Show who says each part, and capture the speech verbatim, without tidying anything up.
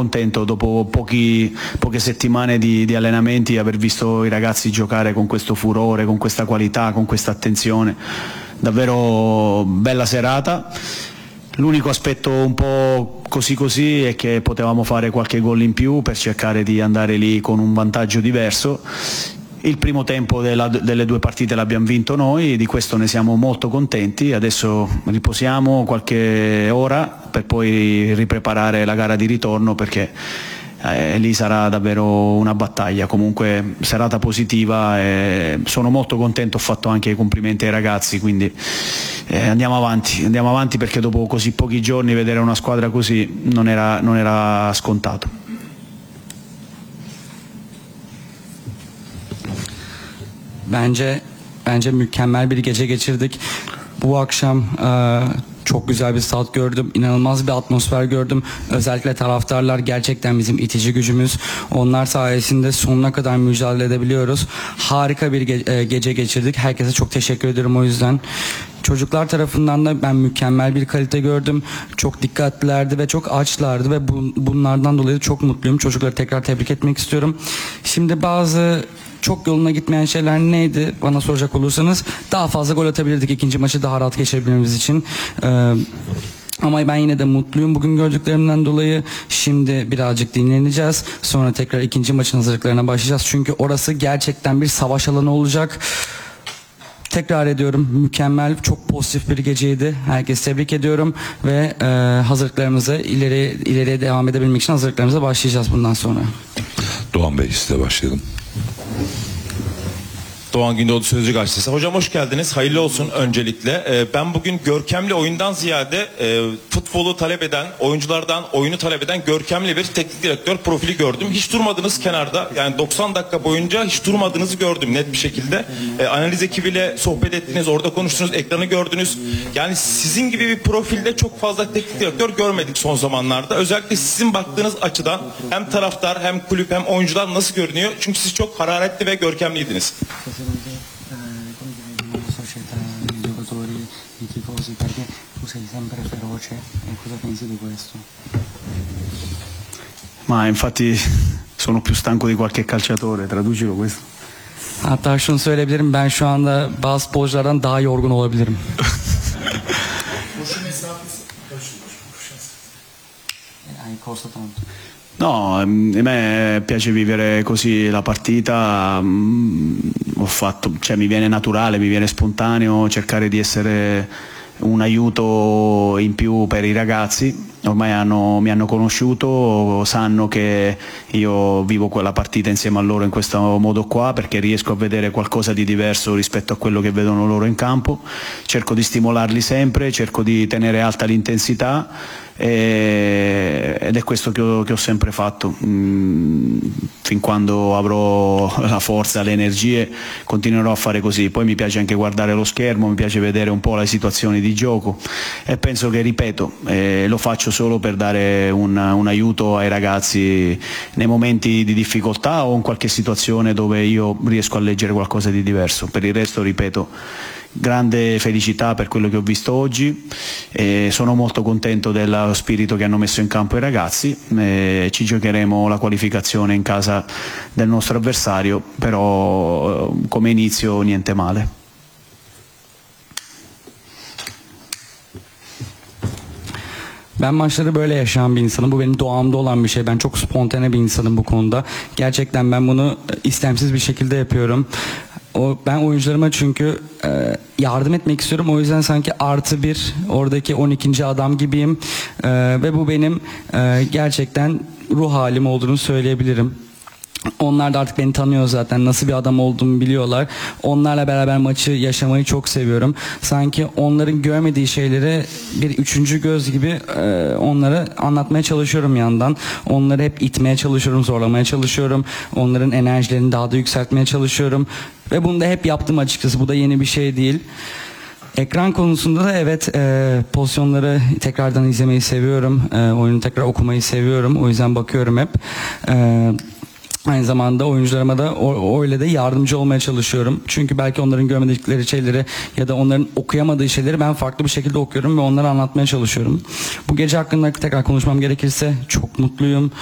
Speaker 1: contento dopo pochi, poche settimane di, di allenamenti aver visto i ragazzi giocare con questo furore, con questa qualità, con questa attenzione. Davvero bella serata. L'unico aspetto un po' così così è che potevamo fare qualche gol in più per cercare di andare lì con un vantaggio diverso. Il primo tempo della, delle due partite l'abbiamo vinto noi, di questo ne siamo molto contenti. Adesso riposiamo qualche ora per poi ripreparare la gara di ritorno, perché eh, lì sarà davvero una battaglia. Comunque serata positiva e sono molto contento, ho fatto anche i complimenti ai ragazzi, quindi eh, andiamo avanti, andiamo avanti perché dopo così pochi giorni vedere una squadra così non era, non era scontato.
Speaker 2: Bence bence mükemmel bir gece geçirdik. Bu akşam e, çok güzel bir stat gördüm. İnanılmaz bir atmosfer gördüm. Özellikle taraftarlar gerçekten bizim itici gücümüz. Onlar sayesinde sonuna kadar mücadele edebiliyoruz. Harika bir ge- e, gece geçirdik. Herkese çok teşekkür ederim o yüzden. Çocuklar tarafından da ben mükemmel bir kalite gördüm. Çok dikkatlilerdi ve çok açlardı ve bu, bunlardan dolayı çok mutluyum. Çocukları tekrar tebrik etmek istiyorum. Şimdi bazı çok yoluna gitmeyen şeyler neydi bana soracak olursanız, daha fazla gol atabilirdik ikinci maçı daha rahat geçirebilmemiz için. Ee, Ama ben yine de mutluyum bugün gördüklerimden dolayı. Şimdi birazcık dinleneceğiz. Sonra tekrar ikinci maçın hazırlıklarına başlayacağız. Çünkü orası gerçekten bir savaş alanı olacak. Tekrar ediyorum, mükemmel, çok pozitif bir geceydi. Herkesi tebrik ediyorum ve e, hazırlıklarımıza ileri ileriye devam edebilmek için hazırlıklarımıza başlayacağız bundan sonra.
Speaker 3: Doğan Bey, size başlayalım.
Speaker 4: Doğan Gündoğdu Sözcü Gazetesi. Hocam hoş geldiniz. Hayırlı olsun öncelikle. Ee, ben bugün görkemli oyundan ziyade e, futbolu talep eden, oyunculardan oyunu talep eden görkemli bir teknik direktör profili gördüm. Hiç durmadınız kenarda. Yani doksan dakika boyunca hiç durmadığınızı gördüm net bir şekilde. E, analiz ekibiyle sohbet ettiniz, orada konuştunuz, ekranı gördünüz. Yani sizin gibi bir profilde çok fazla teknik direktör görmedik son zamanlarda. Özellikle sizin baktığınız açıdan hem taraftar hem kulüp hem oyuncular nasıl görünüyor? Çünkü siz çok hararetli ve görkemliydiniz.
Speaker 2: Società, i giocatori, i tifosi, perché tu sei sempre feroce e cosa pensi di questo?
Speaker 1: Ma infatti sono più stanco di qualche calciatore, traducilo questo.
Speaker 2: Hatta şunu söyleyebilirim, ben şu anda bazı futbolculardan daha yorgun olabilirim. Hai costo tanto.
Speaker 1: No, a me piace vivere così la partita, ho fatto, cioè mi viene naturale, mi viene spontaneo cercare di essere un aiuto in più per i ragazzi. Ormai hanno, mi hanno conosciuto, sanno che io vivo quella partita insieme a loro in questo modo qua, perché riesco a vedere qualcosa di diverso rispetto a quello che vedono loro in campo. Cerco di stimolarli sempre, cerco di tenere alta l'intensità e, ed è questo che ho, che ho sempre fatto. Mm, fin quando avrò la forza, le energie, continuerò a fare così. Poi mi piace anche guardare lo schermo, mi piace vedere un po' le situazioni di gioco e penso che, ripeto, eh, lo faccio solo per dare un, un aiuto ai ragazzi nei momenti di difficoltà o in qualche situazione dove io riesco a leggere qualcosa di diverso. Per il resto, ripeto, grande felicità per quello che ho visto oggi e sono molto contento dello spirito che hanno messo in campo i ragazzi. E ci giocheremo la qualificazione in casa del nostro avversario, però come inizio niente male.
Speaker 2: Ben maçları böyle yaşayan bir insanım. Bu benim doğamda olan bir şey. Ben çok spontane bir insanım bu konuda. Gerçekten ben bunu istemsiz bir şekilde yapıyorum. O, ben oyuncularıma çünkü e, yardım etmek istiyorum. O yüzden sanki artı bir oradaki on ikinci adam gibiyim. E, ve bu benim e, gerçekten ruh halim olduğunu söyleyebilirim. Onlar da artık beni tanıyor zaten. Nasıl bir adam olduğumu biliyorlar. Onlarla beraber maçı yaşamayı çok seviyorum. Sanki onların görmediği şeyleri bir üçüncü göz gibi e, onlara anlatmaya çalışıyorum yandan. Onları hep itmeye çalışıyorum, zorlamaya çalışıyorum. Onların enerjilerini daha da yükseltmeye çalışıyorum. Ve bunu da hep yaptım açıkçası. Bu da yeni bir şey değil. Ekran konusunda da evet, e, pozisyonları tekrardan izlemeyi seviyorum. E, oyunu tekrar okumayı seviyorum. O yüzden bakıyorum hep. E, Aynı zamanda oyuncularıma da o, öyle de yardımcı olmaya çalışıyorum. Çünkü belki onların görmedikleri şeyleri ya da onların okuyamadığı şeyleri ben farklı bir şekilde okuyorum ve onlara anlatmaya çalışıyorum. Bu gece hakkında tekrar konuşmam gerekirse çok mutluyum.